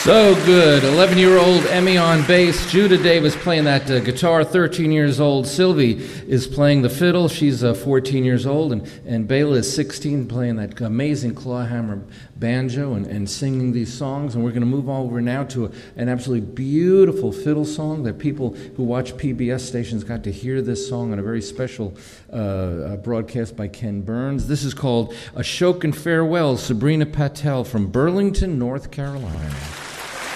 So good. 11-year-old Emmy on bass. Judah Davis playing that guitar. 13 years old. Sylvie is playing the fiddle. She's 14 years old. And Bela is 16 playing that amazing clawhammer banjo and singing these songs. And we're going to move over now to an absolutely beautiful fiddle song that people who watch PBS stations got to hear this song on a very special broadcast by Ken Burns. This is called Ashok and Farewell, Sabrina Patel from Burlington, North Carolina.